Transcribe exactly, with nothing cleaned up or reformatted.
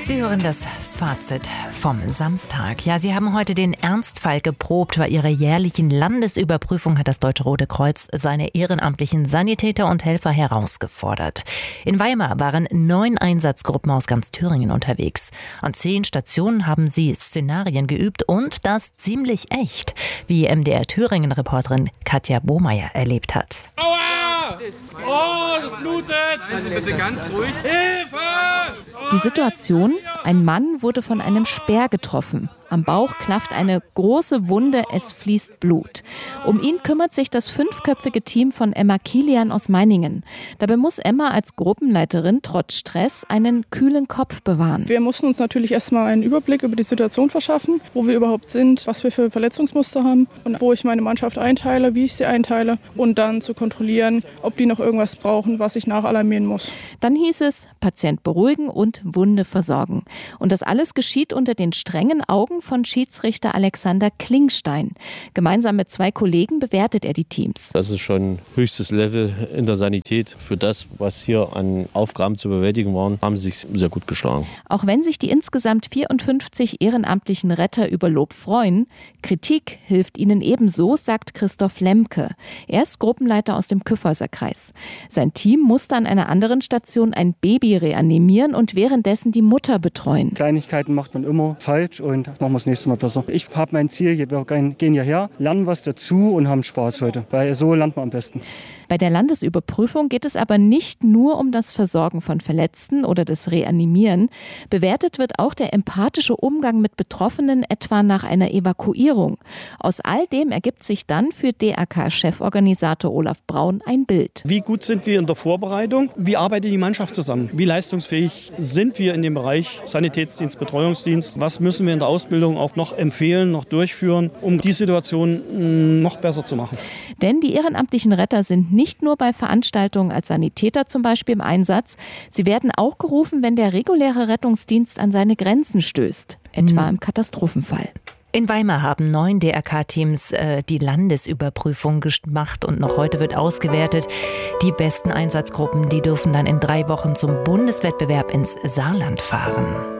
Sie hören das Fazit vom Samstag. Ja, Sie haben heute den Ernstfall geprobt. Bei Ihrer jährlichen Landesüberprüfung hat das Deutsche Rote Kreuz seine ehrenamtlichen Sanitäter und Helfer herausgefordert. In Weimar waren neun Einsatzgruppen aus ganz Thüringen unterwegs. An zehn Stationen haben sie Szenarien geübt und das ziemlich echt, wie M D R-Thüringen-Reporterin Katja Bohmeier erlebt hat. Aua! Oh, das blutet! Also bitte ganz ruhig. Hilfe! Die Situation: Ein Mann wurde von einem Speer getroffen. Am Bauch klafft eine große Wunde, es fließt Blut. Um ihn kümmert sich das fünfköpfige Team von Emma Kilian aus Meiningen. Dabei muss Emma als Gruppenleiterin trotz Stress einen kühlen Kopf bewahren. Wir mussten uns natürlich erstmal einen Überblick über die Situation verschaffen, wo wir überhaupt sind, was wir für Verletzungsmuster haben und wo ich meine Mannschaft einteile, wie ich sie einteile und dann zu kontrollieren, ob die noch irgendwas brauchen, was ich nachalarmieren muss. Dann hieß es, Patient beruhigen und Wunde versorgen. Und das alles geschieht unter den strengen Augen von Schiedsrichter Alexander Klingstein. Gemeinsam mit zwei Kollegen bewertet er die Teams. Das ist schon höchstes Level in der Sanität. Für das, was hier an Aufgaben zu bewältigen waren, haben sie sich sehr gut geschlagen. Auch wenn sich die insgesamt vierundfünfzig ehrenamtlichen Retter über Lob freuen, Kritik hilft ihnen ebenso, sagt Christoph Lemke. Er ist Gruppenleiter aus dem Kyffhäuser Kreis. Sein Team musste an einer anderen Station ein Baby reanimieren und währenddessen die Mutter betreuen. Kleinigkeiten macht man immer falsch und machen wir das nächste Mal besser. Ich habe mein Ziel, wir gehen hierher, lernen was dazu und haben Spaß heute, weil so lernt man am besten. Bei der Landesüberprüfung geht es aber nicht nur um das Versorgen von Verletzten oder das Reanimieren. Bewertet wird auch der empathische Umgang mit Betroffenen, etwa nach einer Evakuierung. Aus all dem ergibt sich dann für D R K-Cheforganisator Olaf Braun ein Bild. Wie gut sind wir in der Vorbereitung? Wie arbeitet die Mannschaft zusammen? Wie leistungsfähig sind wir in dem Bereich Sanitätsdienst, Betreuungsdienst? Was müssen wir in der Ausbildung auch noch empfehlen, noch durchführen, um die Situation noch besser zu machen? Denn die ehrenamtlichen Retter sind nicht nur bei Veranstaltungen als Sanitäter zum Beispiel im Einsatz. Sie werden auch gerufen, wenn der reguläre Rettungsdienst an seine Grenzen stößt, etwa mhm. im Katastrophenfall. In Weimar haben neun D R K-Teams äh, die Landesüberprüfung gemacht und noch heute wird ausgewertet. Die besten Einsatzgruppen, die dürfen dann in drei Wochen zum Bundeswettbewerb ins Saarland fahren.